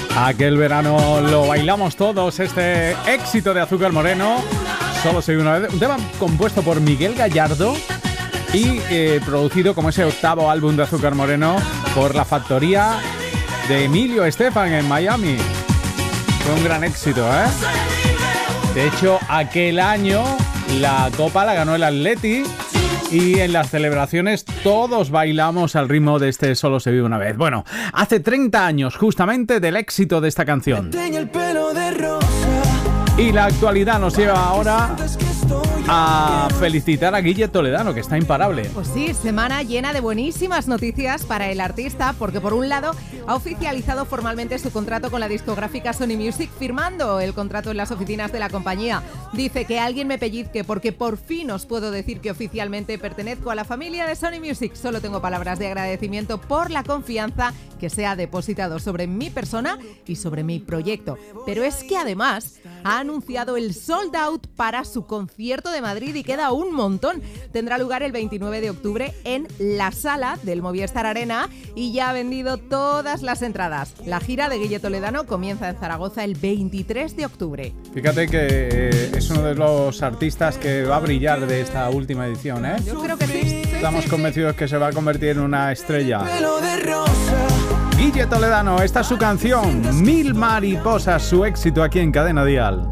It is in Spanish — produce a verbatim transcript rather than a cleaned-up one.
Aquel verano lo bailamos todos, este éxito de Azúcar Moreno, Solo se vive una vez, un tema compuesto por Miguel Gallardo y eh, producido como ese octavo álbum de Azúcar Moreno por la factoría de Emilio Estefan en Miami. Fue un gran éxito, ¿eh? De hecho, aquel año la copa la ganó el Atleti y en las celebraciones todos bailamos al ritmo de este Solo se vive una vez. Bueno, hace treinta años justamente del éxito de esta canción. Y la actualidad nos lleva ahora a felicitar a Guille Toledano, que está imparable. Pues sí, semana llena de buenísimas noticias para el artista, porque por un lado ha oficializado formalmente su contrato con la discográfica Sony Music, firmando el contrato en las oficinas de la compañía. Dice que alguien me pellizque porque por fin os puedo decir que oficialmente pertenezco a la familia de Sony Music. Solo tengo palabras de agradecimiento por la confianza que se ha depositado sobre mi persona y sobre mi proyecto. Pero es que además ha anunciado el sold out para su concierto de Madrid y queda un montón. Tendrá lugar el veintinueve de octubre en la sala del Movistar Arena y ya ha vendido todas las entradas. La gira de Guille Toledano comienza en Zaragoza el veintitrés de octubre. Fíjate que eh, es uno de los artistas que va a brillar de esta última edición, ¿eh? Yo creo que sí. Estamos convencidos que se va a convertir en una estrella. Guille Toledano, esta es su canción, Mil Mariposas, su éxito aquí en Cadena Dial.